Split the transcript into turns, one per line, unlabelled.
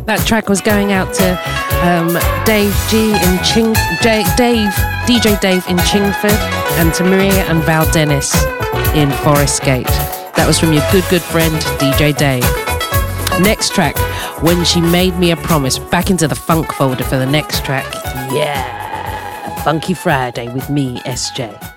That track was going out to DJ Dave in Chingford, and to Maria and Val Dennis in Forest Gate. That was from your good friend DJ Dave. Next track, When She Made Me a Promise. Back into the funk folder for the next track. Yeah, Funky Friday with me, SJ.